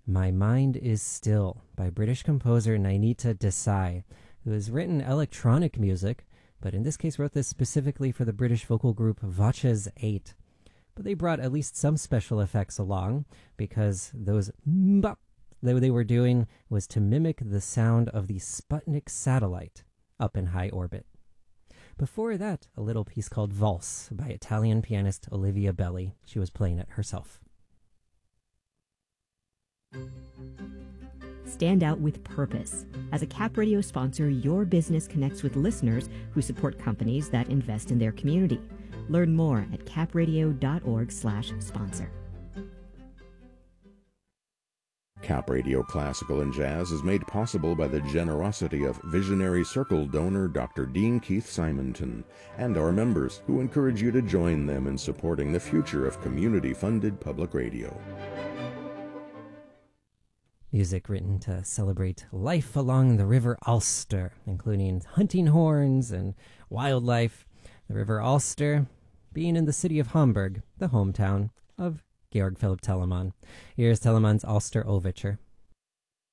My Mind is Still by British composer Nainita Desai, who has written electronic music, but in this case wrote this specifically for the British vocal group Vaches 8. But they brought at least some special effects along, because those mbop that they were doing was to mimic the sound of the Sputnik satellite up in high orbit. Before that, a little piece called Valse by Italian pianist Olivia Belli. She was playing it herself. Stand out with purpose. As a Cap Radio sponsor, your business connects with listeners who support companies that invest in their community. Learn more at capradio.org/sponsor. Cap Radio Classical and Jazz is made possible by the generosity of visionary Circle donor Dr. Dean Keith Simonton and our members, who encourage you to join them in supporting the future of community-funded public radio. Music written to celebrate life along the River Alster, including hunting horns and wildlife. The River Alster being in the city of Hamburg, the hometown of Georg Philipp Telemann. Here's Telemann's Alster Overture.